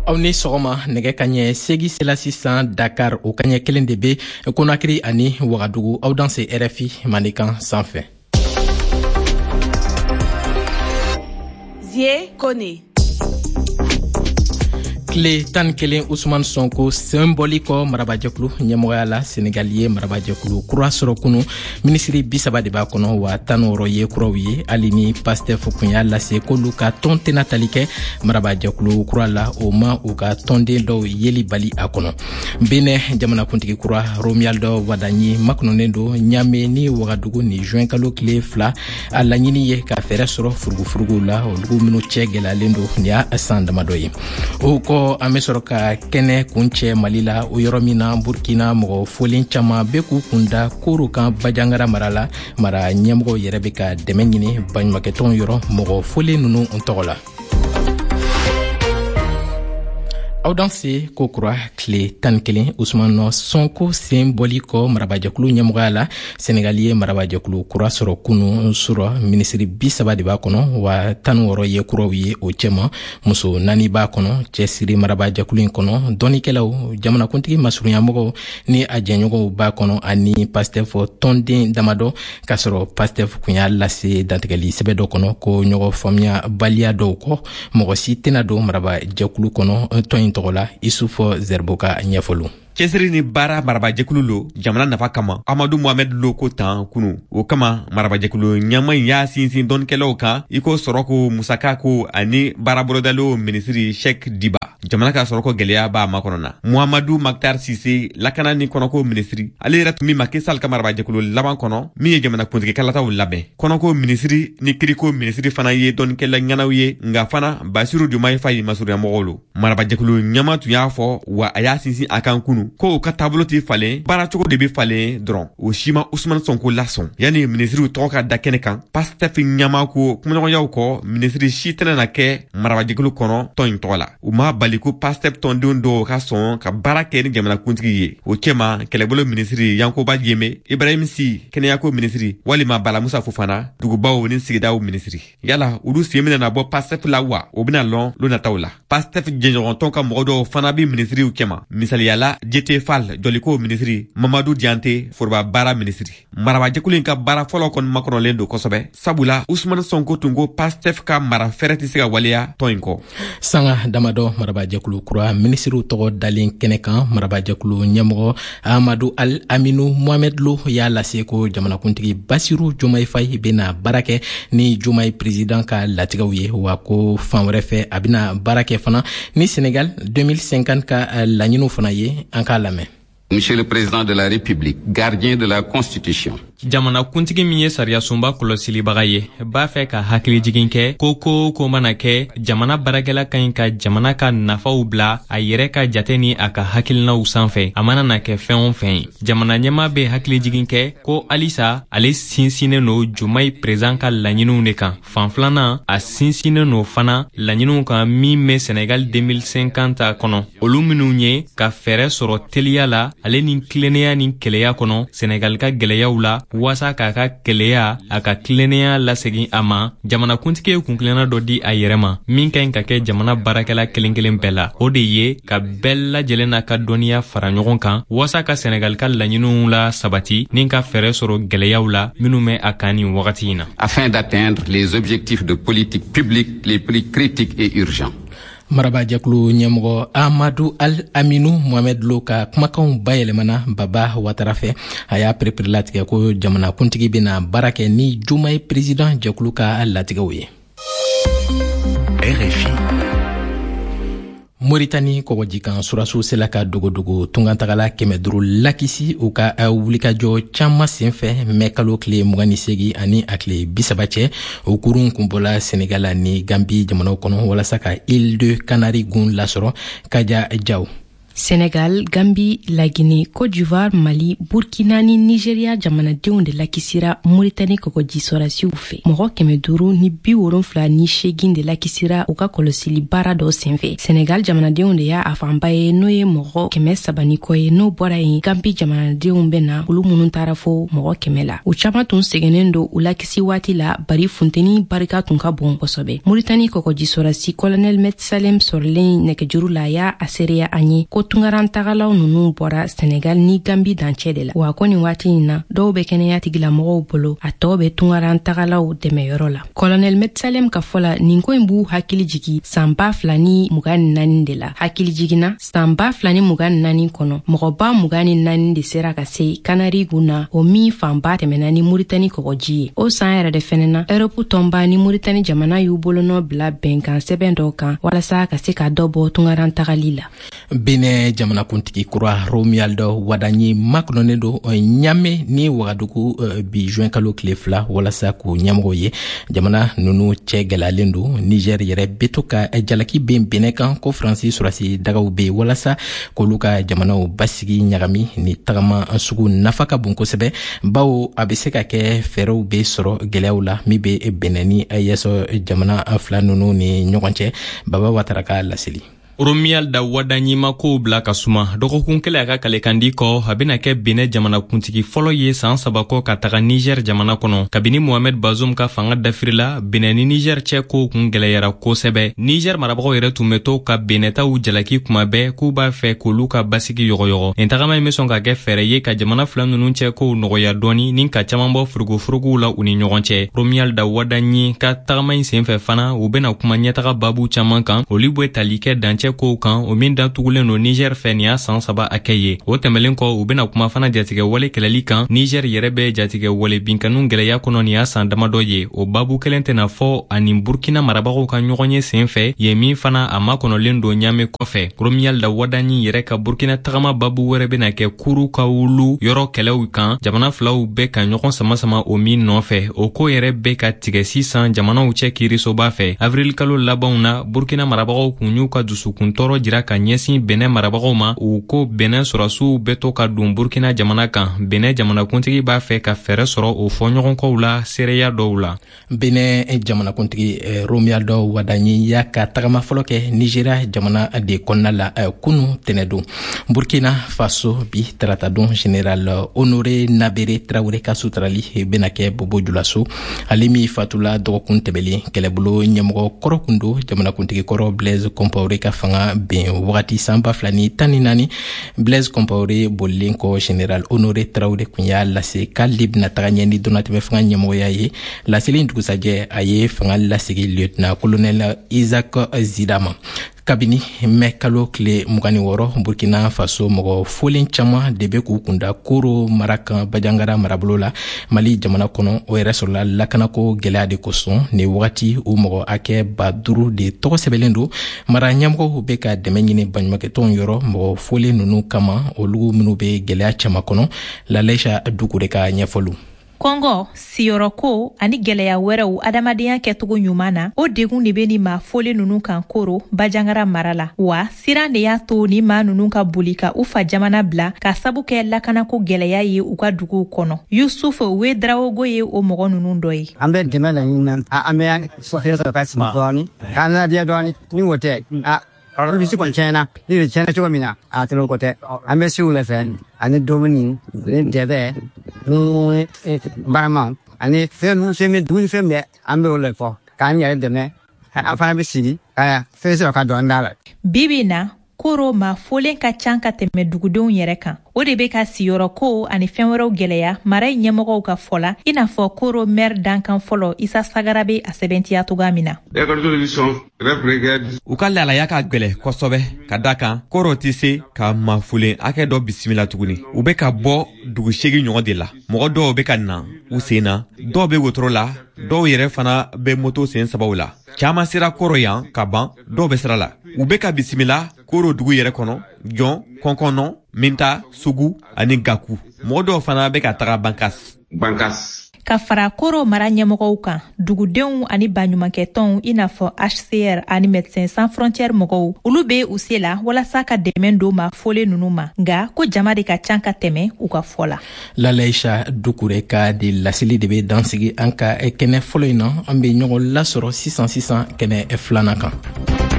aw ni sɔgɔma nɛgɛ ka ɲɛ segi sela sisan Dakar o ka ɲɛ kelen de be Konakri ani Wagadugu aw dan se RFI Manikan sanfɛ. Zie Kone. Tile 11 Ousmane Sonko symboli kɔ marabajɛkulu ɲɛmɔgɔya la Senegal ye marabajɛkulu kura sɔrɔ kunu ministri 30 de b'a kɔnɔ wa 16 ye kuraw ye hali ni Pastef kun y'a lase k'olu ka tɔn tɛna tali kɛ marabajɛkulu kura la o ma u ka tɔnden dɔw yeli bali a kɔnɔ. Benin jamanakuntigi kura Romualdo Wadanyi makɔnɔnen do Ɲame ni Wagadugu ni juin kalo tile 2 a laɲini ye ka fɛɛrɛ sɔrɔ furugufurugu la olugu minnu cɛ gwɛlɛyalen do ni y'a san damadɔ ye. O kɔ an bɛ sɔrɔ ka kɛnɛ kun cɛ Mali la o yɔrɔ min na Burkina mɔgɔ folen caman bɛ k'u kunda koro kan Bajangara mara la mara ɲɛmɔgɔ yɛrɛ bɛ ka dɛmɛ ɲini baɲumankɛtɔnw yɔrɔ mɔgɔ folen ninnu tɔgɔ la. Aw dan se ko kura tile 11 Ousmane Sonko symboli kɔ marabajɛkulu ɲɛmɔgɔya la Senegal ye marabajɛkulu kura sɔrɔ kunu sɔrɔ ministri 30 de b'a kɔnɔ wa 16 ye kuraw ye o cɛma muso 4 b'a kɔnɔ cɛsiri marabajɛkulu in kɔnɔ dɔnikɛlaw jamanakuntigi masurunyamɔgɔw ni a jɛɲɔgɔnw b'a kɔnɔ ani Pastef tɔnden damadɔ ka sɔrɔ Pastef kun y'a lase dantigɛli sɛbɛ dɔ kɔnɔ ko ɲɔgɔn faamuya baliya dɔw kɔ mɔgɔ si tɛna don marabajɛkulu kɔnɔ tɔn tɔgɔ la Isufo Zerboka ɲɛfɔlu. Cɛsiri ni baara marabajɛkulu lo jamana nafa kama Amadu Mohamed lo ko tan kunu o kama marabajɛkulu ɲama y'a sinsin dɔnkɛlaw kan iko sɔrɔko musaka ko ani baarabolodalo ministri Sheikh Diba jamana ka sɔrɔko gɛlɛya b'a makɔnɔna Muhammadu Maktar Sise lakana ni kɔnɔko ministri ale yɛrɛ tun min ma kisal ka marabajɛkulu laban kɔnɔ min ye jamana kuntigi kalataw labɛn kɔnɔko ministri ni kiriko ministri fana ye dɔnkɛla ɲanaw ye nga fana Basiru Diomaye Faye masurunyamɔgɔw lo marabajɛkulu ɲama tun y'a fɔ wa a y'a sinsin a kan kunu ko ka taabolo tɛ falen baara cogo de bɛ falen dɔrɔn o si ma Ousmane Sonko lasɔn yanni ministriw tɔgɔ ka da kɛnɛ kan Pastef ɲama ko kumaɲɔgɔnyaw kɔ ministri si tɛna na kɛ marabajɛkulu kɔnɔ tɔn in tɔgɔ la u ma bali ko Pastef tɔndenw dɔw ka sɔn ka baara kɛ ni jamanakuntigi ye o cɛma kɛlɛbolo ministri Yankoba Diémé Ibrahim Sy kɛnɛyako ministri walima Bala Musa Fofana dugubaw ni sigidaw ministri yala olu sen bɛna bɔ Pastef la wa o bɛna lɔn lo nataw la Pastef jɛɲɔgɔntɔn ka mɔgɔ dɔw fana bɛ ministriw cɛma misaliyala JT Fall Joliko ministri Mamadou Diante Forba Bara ministri marabajɛkulu in ka baara fɔlɔ kɔni makɔnɔlen do kosɛbɛ sabula Ousmane Sonko tun ko Pastef ka mara fɛrɛ tɛ se ka waleya tɔn in kɔ sanga damadɔ marabajɛkulu kura ministriw tɔgɔ dalen kɛnɛ kan marabajɛkulu ɲɛmɔgɔ Amadou Al-Aminou Mohamed Lo y'a lase ko jamanakuntigi Basiru Diomaye Faye bɛna baara kɛ ni Diomaye président ka latigɛw ye wa ko fan wɛrɛ fɛ a bɛna baara kɛ fana ni Sénégal 2050 ka laɲiniw fana ye an k'a lamɛn. Monsieur le Président de la République, gardien de la Constitution. Jamana kuntigi min ye sariya sunba kɔlɔsilibaga ye b'a fɛ ka hakili jigin kɛ ko mana kɛ jamana barakɛla ka ɲi ka jamana ka nafaw bila a yɛrɛ ka jate ni a ka hakilinaw sanfɛ a mana na kɛ fɛn o fɛn ye jamana ɲɛma bɛ hakili jigin kɛ ko alisa ale sinsinnen no Diomaye président ka laɲiniw de kan fan filanan a sinsinnen no fana laɲiniw kan min bɛ Senegal 2050 kɔnɔ olu minnu ye ka fɛɛrɛ sɔrɔ teliya la ale ni tilennenya ni kɛlɛya kɔnɔ Senegal ka gɛlɛyaw la wasa k'a ka kɛlɛya a ka tilennenya lasegin a ma jamanakuntigi ye kunkilenna dɔ di a yɛrɛ ma min ka ɲi ka kɛ jamana baarakɛla kelen kelen bɛɛ la o de ye ka bɛɛ lajɛlen n'a ka dɔnniya fara ɲɔgɔn kan wasa ka Senegal ka laɲiniw la sabati ni ka fɛɛrɛ sɔrɔ gɛlɛyaw la minnu bɛ a kan nin wagati in na afin d'atteindre les objectifs de politique publique les plus critiques et urgents. Marabajɛkulu ɲɛmɔgɔ Amadou Al-Aminou Mohamed Lo ka kumakanw bayɛlɛmana Baba Watara fɛ a y'a perepere latigɛ ko jamanakuntigi bɛna baara kɛ ni Diomaye président jɛkulu ka latigɛw ye. RFI Mauritanie kɔgɔjikan suraso sela ka dogodogo tungantagala 500 lakisi u ka wulikajɔ caman senfɛ mɛ kalo tile 28 ani a tile 30 cɛ o kurun kun bɔla Senegal ni Gambie jamanaw kɔnɔ walasa ka Île de Canari gun lasɔrɔ Kaja Jaw Senegal, Gambie, la Guinée, Côte d'Ivoire, Mali, Burkina ni Nigeria jamanadenw de lakisira Mauritanie kɔgɔji sɔrasiw fɛ. Mɔgɔ 500 ni 70 ni 8 de lakisira u ka kɔlɔsili baara dɔ senfɛ. Senegal jamanadenw de y'a fanba ye n'o ye mɔgɔ 300 ni kɔ ye n'o bɔra yen. Gambie jamanadenw bɛna olu minnu taara fo mɔgɔ 100 la. U caman tun sɛgɛnnen don u lakisi waati la bari funteni barika tun ka bon kosɛbɛ. Mauritanie kɔgɔji sɔrasi Colonel Metsalem sɔrɔlen nɛgɛjuru la y'a sereya an ye ko tungaran tagalaw nunu bɔra Senegal ni Gambie dancɛ de la. Wa ko nin waati in na dɔw bɛ kɛnɛya tigilamɔgɔw bolo a tɔw bɛ tungaran tagalaw dɛmɛyɔrɔ la. Colonel Metsalem ka fɔ la nin ko in b'u hakili jigi san 2024 de la. Hakili jigina san 2024 kɔnɔ mɔgɔba 24 de sera ka se Kanarigu na o min fanba tɛmɛna ni Mauritanie kɔgɔji ye. O san yɛrɛ de fɛnɛ na Europe tɔnba ni Mauritanie jamana y'u bolonɔ bila bɛnkan sɛbɛn dɔw kan walasa ka se ka dɔ bɔ tungaran tagali la. Benin jamanakuntigi kura Romualdo Wadanyi makɔnɔnen do Ɲame ni Wagadugu bi juin kalo tile 2 walasa k'u ɲɛmɔgɔ ye. Jamana nunu cɛ gɛlɛyalen do. Niger yɛrɛ bɛ to ka jalaki ben Benin kan ko Faransi surasi dagaw be walasa k'olu ka jamanaw basigi ɲagami ni tagama sugu nafa ka bon kosɛbɛ bawo a bɛ se ka kɛ fɛɛrɛw be sɔrɔ gɛlɛyaw la min bɛ Benin ni yɛsɔ jamana fila nunu ni ɲɔgɔn cɛ. Baba Watara ka laseli. Romualdo Wadanyi ma ko bila ka suma dɔgɔkun kelen a ka kalekandi kɔ a bɛna kɛ Benin jamanakuntigi fɔlɔ ye san 3 kɔ ka taga Niger jamana kɔnɔ. Kabini Mohamed Bazoum ka fanga dafirila Benin ni Niger cɛ ko kun gɛlɛyara kosɛbɛ. Niger marabagaw yɛrɛ tun bɛ to ka Benintaw jalaki kuma bɛɛ k'u b'a fɛ k'olu ka basigi yɔgɔyɔgɔ. Nin tagama in bɛ sɔn ka kɛ fɛɛrɛ ye ka jamana fila ninnu cɛ ko nɔgɔya dɔɔni ni ka caman bɔ furugufuruguw la u ni ɲɔgɔn cɛ. Romualdo Wadanyi ka tagama in senfɛ fana u bɛna kuma ɲɛtaga babu caman kan olu bɛ tali kɛ dancɛ ko kan o min datugulen no Niger fɛ nin y'a san 3 a kɛ ye. O tɛmɛlen kɔ u bɛna kuma fana jatigɛ wale kɛlɛli kan Niger yɛrɛ bɛ jatigɛ wale binkanu gɛlɛya kɔnɔ nin y'a san damadɔ ye. O babu kelen tɛna fɔ ani Burkina marabagaw ka ɲɔgɔn ye senfɛ ye min fana a makɔnɔlen don Ɲame kɔfɛ. Romualdo Wadanyi yɛrɛ ka Burkina tagama babu wɛrɛ bɛna kɛ kuru ka wulu yɔrɔ kɛlɛw kan jamana filaw bɛ ka ɲɔgɔn sama o min nɔfɛ. O ko yɛrɛ bɛ ka tigɛ sisan jamanaw cɛ kiirisoba fɛ. Avril kalo labanw na Burkina marabagaw kun y'u ka dusukun tɔɔrɔ jira ka ɲɛsin Benin marabagaw ma u ko Benin sɔrɔsiw bɛ to ka don Burkina jamana kan. Benin jamanakuntigi b'a fɛ ka fɛɛrɛ sɔrɔ o fɔɲɔgɔnkɔw la seereya dɔw la. Benin jamanakuntigi Romualdo Wadanyi y'a ka tagama fɔlɔ kɛ Nigeria jamana de kɔnɔna la kunu tɛnɛ don. Burkina Faso bi tarata don Général Honoré Nabere Traoré ka sutarali bɛna kɛ Bobo Julaso. Ale min fatula dɔgɔkun tɛmɛlen kɛlɛbolo ɲɛmɔgɔ kɔrɔ kun do jamanakuntigi kɔrɔ Blaise Compaoré ka fanga ben wagati san 2014 Blaise Compaoré bolilen kɔ Général Honoré Traoré kun y'a lase k'ale bɛna taga ɲɛ ni donatɛmɛ fanga ɲɛmɔgɔya ye. Laseli dugusajɛ a ye fanga lasegi lieutenant colonel Isaac Zidama. Kabini mɛ kalo tile 26 Burkina Faso mɔgɔ folen caman de bɛ k'u kunda Koro mara kan Bajangara marabolo la Mali jamana kɔnɔ o yɛrɛ sɔrɔla lakanako gɛlɛya de kosɔn ni wagati o mɔgɔ hakɛ 5000 de tɔgɔ sɛbɛlen don. Mara ɲɛmɔgɔw bɛ ka dɛmɛ ɲini baɲumankɛtɔnw yɔrɔ mɔgɔ folen ninnu kama olu minnu bɛ gɛlɛya caman kɔnɔ. Laleisha Dukure ka ɲɛfɔliw. Kɔngɔ, siyɔrɔko ani gɛlɛya wɛrɛw adamadenya kɛcogo ɲuman na o degun de bɛ ni maa fɔlen ninnu kan Koro Bajangara mara la wa siran de y'a to ni maa ninnu ka boli ka u fa jamana bila ka sabu kɛ lakanako gɛlɛya ye u ka duguw kɔnɔ. Yusuf Wedrawogo ye o mɔgɔ ninnu dɔ ye. An bɛ dɛmɛ laɲini na an bɛ ka sima dɔɔni k'an ladiya dɔɔni ni o tɛ bisi kɔni tiɲɛna ni de tiɲɛna cogo min na a tɛmɛ ko tɛ an bɛ siw le fɛ ani dumuni ni dɛbɛ ni barama ani fɛn ninnu fɛn bɛ dumuni fɛn bɛɛ an bɛ o le fɔ k'an yɛrɛ dɛmɛ an fana bɛ sigi ka fɛn sɔrɔ ka dɔn da la. Bibi na Koro maa folen ka can ka tɛmɛ dugudenw yɛrɛ kan. O de bɛ ka siyɔrɔko ani fɛn wɛrɛw gɛlɛya mara in ɲɛmɔgɔw ka fɔ la i n'a fɔ Koro maire dankan fɔlɔ Isa Sagara bɛ a sɛbɛntiya cogoya min na. U ka lalaya ka gwɛlɛ kosɛbɛ ka da kan Koro tɛ se ka maafolen hakɛ dɔ bisimila tuguni. U bɛ ka bɔ dugu 8 ɲɔgɔn de la. Mɔgɔ dɔw bɛ ka na u sen na, dɔw bɛ wotoro la, dɔw yɛrɛ fana bɛ moto sen 3 la. Caman sera Koro yan ka ban, dɔw bɛ sira la. U bɛ ka bisimila Koro dugu yɛrɛ kɔnɔ, Jɔn, Kɔnkɔnɔ, Minta, Sugu ani Gaku. Mɔgɔ dɔw fana bɛ ka taga Bankas. ka fara koro mara ɲɛmɔgɔw kan dugudenw ani baɲumankɛtɔnw i n'a fɔ HCR ani Médecins Sans Frontières mɔgɔw olu be u se la walasa ka dɛmɛ don ma fɔlen nunu ma nga ko jama de ka can ka tɛmɛ u ka fɔ la. Lalaisha Dukure ka de lasili de be dansigi an ka kɛnɛ fɔlɔ in na an be ɲɔgɔn lasɔrɔ sisan kɛnɛ filanan kan.